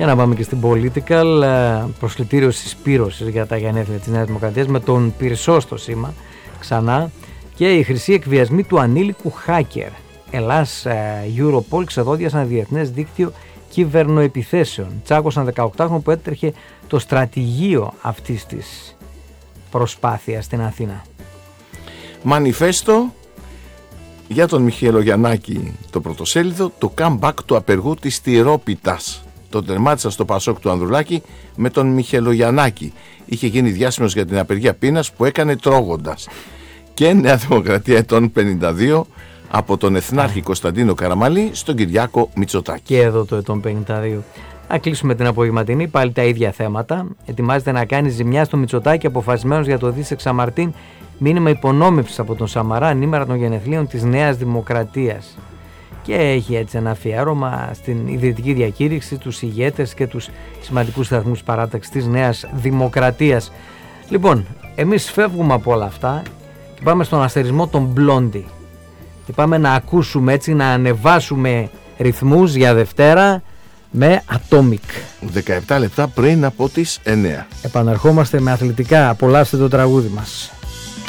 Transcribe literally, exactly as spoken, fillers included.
Για να πάμε και στην Political, προσκλητήριο συσπήρωσης για τα γενέθλια της Νέας Δημοκρατίας με τον Πυρσό στο σήμα ξανά και η χρυσή εκβιασμή του ανήλικου hacker. Ελλάς Europol ξεδόδιασαν διεθνές δίκτυο κυβερνοεπιθέσεων. Τσάκωσαν δεκαοκτάχρονο που έτρεχε το στρατηγείο αυτής της προσπάθειας στην Αθήνα. Μανιφέστο για τον Μιχαηλογιαννάκη το πρωτοσέλιδο, το comeback του απεργού της Τυρόπιτας. Το τερμάτισα στο Πασόκ του Ανδρουλάκη με τον Μιχαηλογιαννάκη. Είχε γίνει διάσημος για την απεργία πείνας που έκανε τρώγοντας. Και Νέα Δημοκρατία ετών πενήντα δύο από τον Εθνάρχη Κωνσταντίνο Καραμαλή στον Κυριάκο Μητσοτάκη. Και εδώ το ετών πενήντα δύο. Να κλείσουμε την απογευματινή, πάλι τα ίδια θέματα. Ετοιμάζεται να κάνει ζημιά στο Μητσοτάκη, αποφασισμένος για το Δις Εξαμαρτίν. Μήνυμα υπονόμευσης από τον Σαμαρά ανήμερα των γενεθλίων της Νέας Δημοκρατίας. Και έχει έτσι ένα αφιέρωμα στην ιδρυτική διακήρυξη, τους ηγέτες και τους σημαντικούς σταθμούς παράταξης της Νέας Δημοκρατίας. Λοιπόν, εμείς φεύγουμε από όλα αυτά και πάμε στον αστερισμό των Blondie. Και πάμε να ακούσουμε έτσι, να ανεβάσουμε ρυθμούς για Δευτέρα με Atomic. δεκαεπτά λεπτά πριν από τις εννέα. Επαναρχόμαστε με αθλητικά. Απολαύστε το τραγούδι μας.